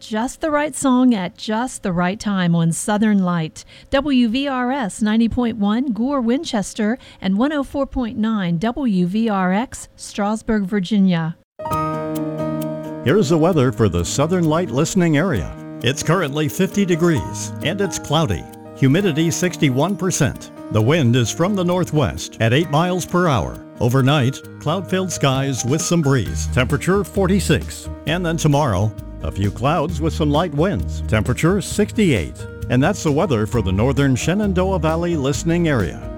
just the right song at just the right time on Southern Light. WVRS 90.1 Gore, Winchester, and 104.9 WVRX, Strasburg, Virginia. Here's the weather for the Southern Light listening area. It's currently 50 degrees, and it's cloudy. Humidity 61%. The wind is from the northwest at 8 miles per hour. Overnight, cloud-filled skies with some breeze. Temperature 46. And then tomorrow, a few clouds with some light winds. Temperature 68. And that's the weather for the northern Shenandoah Valley listening area.